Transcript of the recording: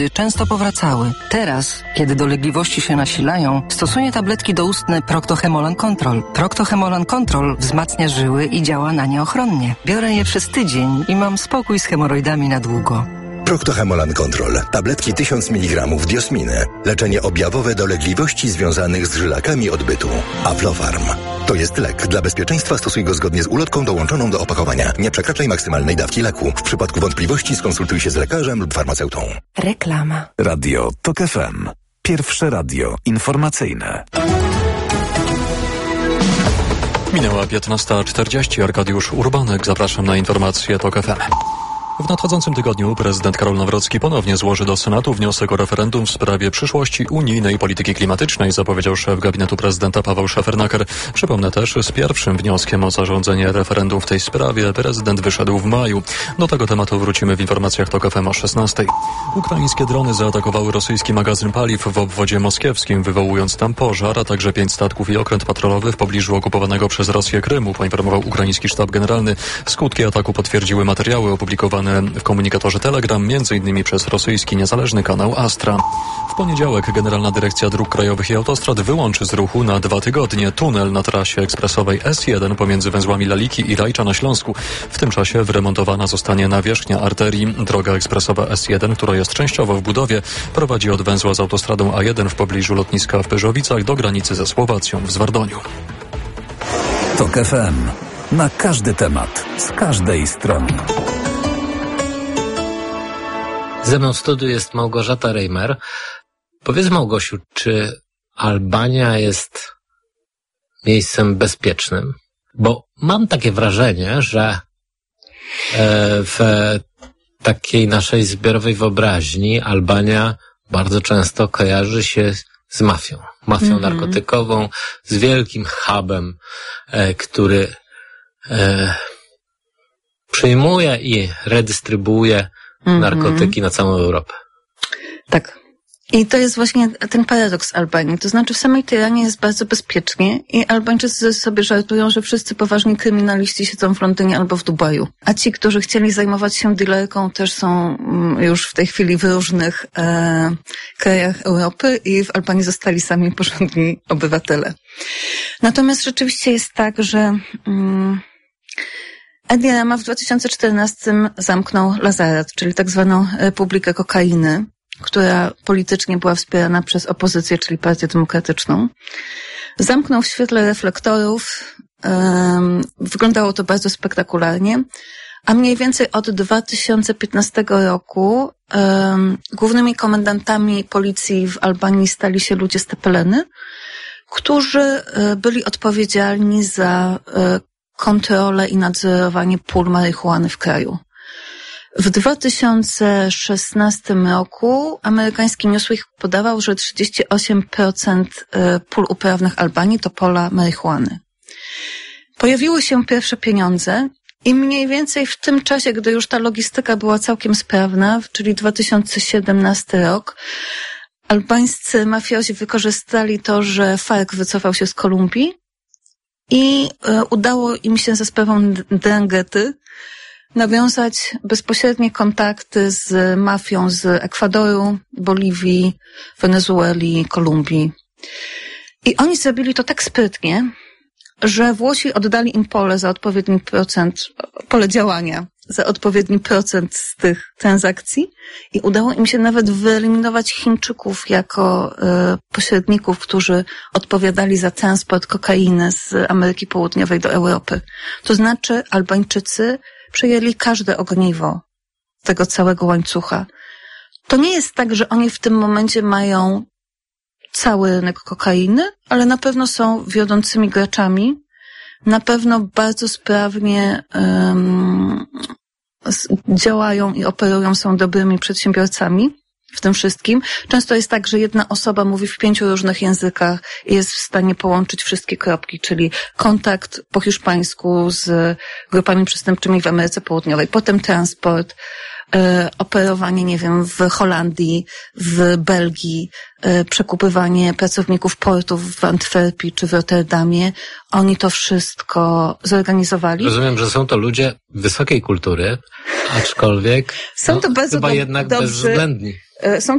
często powracały. Teraz, kiedy dolegliwości się nasilają, stosuję tabletki doustne Procto-Hemolan Control. Procto-Hemolan Control wzmacnia żyły i działa na nie ochronnie. Biorę je przez tydzień i mam spokój z hemoroidami na długo. Procto-Hemolan Control. Tabletki 1000 mg diosminy. Leczenie objawowe dolegliwości związanych z żylakami odbytu. Aflofarm. To jest lek. Dla bezpieczeństwa stosuj go zgodnie z ulotką dołączoną do opakowania. Nie przekraczaj maksymalnej dawki leku. W przypadku wątpliwości skonsultuj się z lekarzem lub farmaceutą. Reklama. Radio TOK FM. Pierwsze radio informacyjne. Minęła 15:40. Arkadiusz Urbanek. Zapraszam na informacje TOK FM. W nadchodzącym tygodniu prezydent Karol Nawrocki ponownie złoży do Senatu wniosek o referendum w sprawie przyszłości unijnej polityki klimatycznej, zapowiedział szef gabinetu prezydenta Paweł Szefernaker. Przypomnę też, z pierwszym wnioskiem o zarządzenie referendum w tej sprawie prezydent wyszedł w maju. Do tego tematu wrócimy w informacjach TOK FM o 16:00. Ukraińskie drony zaatakowały rosyjski magazyn paliw w obwodzie moskiewskim, wywołując tam pożar, a także 5 statków i okręt patrolowy w pobliżu okupowanego przez Rosję Krymu, poinformował ukraiński sztab generalny. Skutki ataku potwierdziły materiały opublikowane w komunikatorze Telegram, m.in. przez rosyjski niezależny kanał Astra. W poniedziałek Generalna Dyrekcja Dróg Krajowych i Autostrad wyłączy z ruchu na 2 tygodnie tunel na trasie ekspresowej S1 pomiędzy węzłami Laliki i Rajcza na Śląsku. W tym czasie wyremontowana zostanie nawierzchnia arterii. Droga ekspresowa S1, która jest częściowo w budowie, prowadzi od węzła z autostradą A1 w pobliżu lotniska w Pyrzowicach do granicy ze Słowacją w Zwardoniu. TOK FM. Na każdy temat, z każdej strony. Ze mną w studiu jest Małgorzata Reimer. Powiedz, Małgosiu, czy Albania jest miejscem bezpiecznym? Bo mam takie wrażenie, że w takiej naszej zbiorowej wyobraźni Albania bardzo często kojarzy się z mafią. Mafią narkotykową, z wielkim hubem, który przyjmuje i redystrybuuje narkotyki na całą Europę. Tak. I to jest właśnie ten paradoks Albanii. To znaczy w samej Tyranie jest bardzo bezpiecznie i Albańczycy sobie żartują, że wszyscy poważni kryminaliści siedzą w Londynie albo w Dubaju. A ci, którzy chcieli zajmować się dealerką, też są już w tej chwili w różnych krajach Europy i w Albanii zostali sami porządni obywatele. Natomiast rzeczywiście jest tak, że Edi Rama w 2014 zamknął Lazaret, czyli tak zwaną Republikę Kokainy, która politycznie była wspierana przez opozycję, czyli Partię Demokratyczną. Zamknął w świetle reflektorów. Wyglądało to bardzo spektakularnie. A mniej więcej od 2015 roku głównymi komendantami policji w Albanii stali się ludzie z Tepeleny, którzy byli odpowiedzialni za kontrolę i nadzorowanie pól marihuany w kraju. W 2016 roku amerykański Newsweek podawał, że 38% pól uprawnych Albanii to pola marihuany. Pojawiły się pierwsze pieniądze i mniej więcej w tym czasie, gdy już ta logistyka była całkiem sprawna, czyli 2017 rok, albańscy mafiozi wykorzystali to, że FARC wycofał się z Kolumbii i udało im się za sprawą Dranghety nawiązać bezpośrednie kontakty z mafią z Ekwadoru, Boliwii, Wenezueli, Kolumbii. I oni zrobili to tak sprytnie, że Włosi oddali im pole za odpowiedni procent, pole działania za odpowiedni procent z tych transakcji i udało im się nawet wyeliminować Chińczyków jako pośredników, którzy odpowiadali za transport kokainy z Ameryki Południowej do Europy. To znaczy Albańczycy przejęli każde ogniwo tego całego łańcucha. To nie jest tak, że oni w tym momencie mają cały rynek kokainy, ale na pewno są wiodącymi graczami, na pewno bardzo sprawnie działają i operują, są dobrymi przedsiębiorcami w tym wszystkim. Często jest tak, że jedna osoba mówi w 5 różnych językach i jest w stanie połączyć wszystkie kropki, czyli kontakt po hiszpańsku z grupami przestępczymi w Ameryce Południowej, potem transport, operowanie, nie wiem, w Holandii, w Belgii, przekupywanie pracowników portów w Antwerpii czy w Rotterdamie. Oni to wszystko zorganizowali. Rozumiem, że są to ludzie wysokiej kultury, aczkolwiek są to bardzo chyba jednak dobrzy, bezwzględni. Są